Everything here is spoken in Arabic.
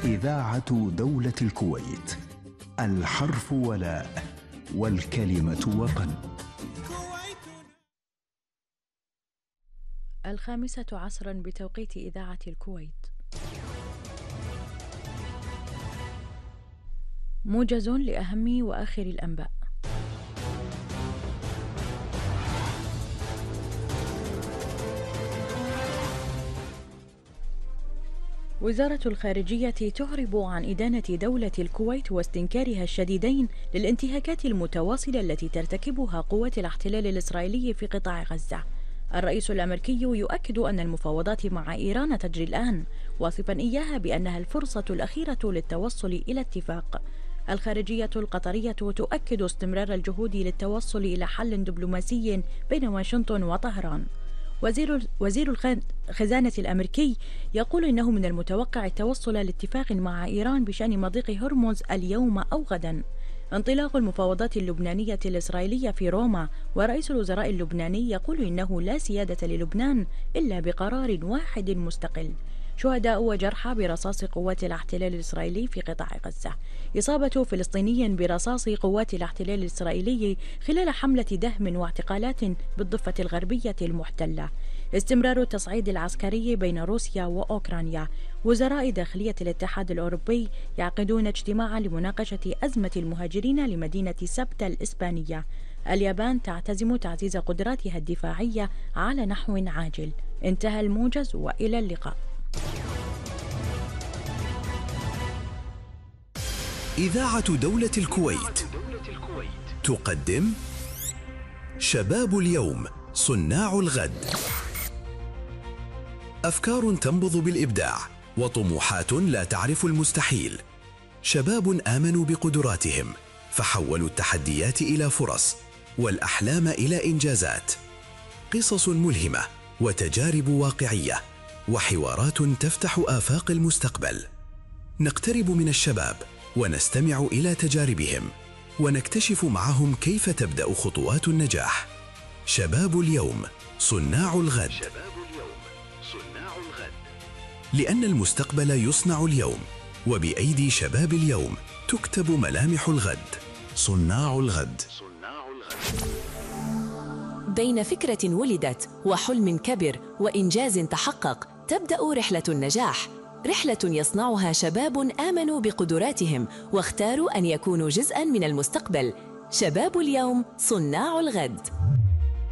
إذاعة دولة الكويت. الحرف ولاء والكلمة وطن. 5:00 بتوقيت إذاعة الكويت. موجز لأهم وآخر الأنباء. وزارة الخارجية تعرب عن إدانة دولة الكويت واستنكارها الشديدين للانتهاكات المتواصلة التي ترتكبها قوات الاحتلال الإسرائيلي في قطاع غزة. الرئيس الأمريكي يؤكد أن المفاوضات مع إيران تجري الآن، واصفا إياها بأنها الفرصة الأخيرة للتوصل إلى اتفاق. الخارجية القطرية تؤكد استمرار الجهود للتوصل إلى حل دبلوماسي بين واشنطن وطهران. وزير الخزانة الأمريكي يقول إنه من المتوقع التوصل لاتفاق مع إيران بشأن مضيق هرمز اليوم أو غدا. انطلاق المفاوضات اللبنانية الإسرائيلية في روما، ورئيس الوزراء اللبناني يقول إنه لا سيادة للبنان إلا بقرار واحد مستقل. شهداء وجرحى برصاص قوات الاحتلال الإسرائيلي في قطاع غزة. إصابة فلسطيني برصاص قوات الاحتلال الإسرائيلي خلال حملة دهم واعتقالات بالضفة الغربية المحتلة. استمرار التصعيد العسكري بين روسيا وأوكرانيا. وزراء داخلية الاتحاد الأوروبي يعقدون اجتماعا لمناقشة أزمة المهاجرين لمدينة سبتة الإسبانية. اليابان تعتزم تعزيز قدراتها الدفاعية على نحو عاجل. انتهى الموجز، وإلى اللقاء. إذاعة دولة الكويت تقدم شباب اليوم، صناع الغد. أفكار تنبض بالإبداع وطموحات لا تعرف المستحيل. شباب آمنوا بقدراتهم فحولوا التحديات إلى فرص والأحلام إلى إنجازات. قصص ملهمة وتجارب واقعية وحوارات تفتح آفاق المستقبل. نقترب من الشباب ونستمع إلى تجاربهم ونكتشف معهم كيف تبدأ خطوات النجاح. شباب اليوم، صناع الغد. لأن المستقبل يصنع اليوم، وبأيدي شباب اليوم تكتب ملامح الغد. صناع الغد. بين فكرة ولدت وحلم كبر وإنجاز تحقق تبدأ رحلة النجاح، رحلة يصنعها شباب آمنوا بقدراتهم واختاروا أن يكونوا جزءاً من المستقبل. شباب اليوم، صناع الغد.